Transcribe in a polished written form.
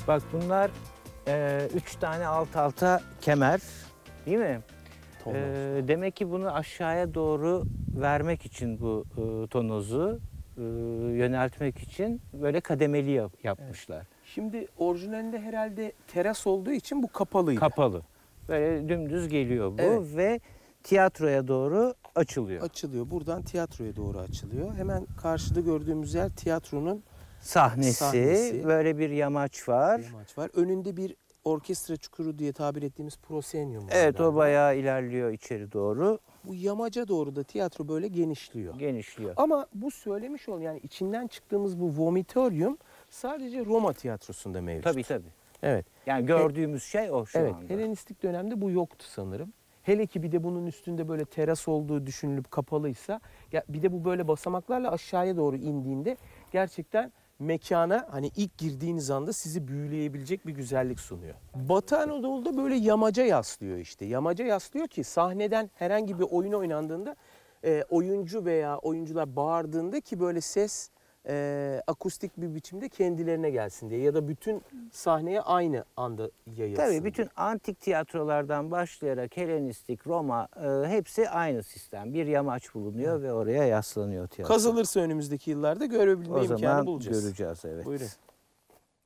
Bak bunlar 3 tane alt alta kemer, değil mi? Demek ki bunu aşağıya doğru vermek için bu tonozu yöneltmek için böyle kademeli yapmışlar. Evet. Şimdi orijinalinde herhalde teras olduğu için bu kapalıydı. Kapalı. Böyle dümdüz geliyor bu Evet. ve tiyatroya doğru açılıyor. Açılıyor. Buradan tiyatroya doğru açılıyor. Hemen karşıda gördüğümüz yer tiyatronun Sahnesi. Böyle bir yamaç var. yamaç var. Önünde bir orkestra çukuru diye tabir ettiğimiz proscenium var. Evet, o galiba. bayağı ilerliyor içeri doğru. Bu yamaca doğru da tiyatro böyle genişliyor. Genişliyor. Ama bu söylemiş ol yani içinden çıktığımız bu vomitorium sadece Roma tiyatrosunda mevcut. Tabii. Evet. Yani gördüğümüz şey o şu Evet. anda. Helenistik dönemde bu yoktu sanırım. Hele ki bir de bunun üstünde böyle teras olduğu düşünülüp kapalıysa, ya bir de bu böyle basamaklarla aşağıya doğru indiğinde gerçekten mekana hani ilk girdiğiniz anda sizi büyüleyebilecek bir güzellik sunuyor. Batı Anadolu'da böyle yamaca yaslıyor işte. Yamaca yaslıyor ki sahneden herhangi bir oyun oynandığında oyuncu veya oyuncular bağırdığında ki böyle ses akustik bir biçimde kendilerine gelsin diye ya da bütün sahneye aynı anda yayılsın. Tabii bütün diye. antik tiyatrolardan başlayarak Helenistik, Roma hepsi aynı sistem. Bir yamaç bulunuyor ve oraya yaslanıyor tiyatro. Kazılırsa önümüzdeki yıllarda görebilme O imkanı zaman bulacağız. göreceğiz, evet. Buyurun.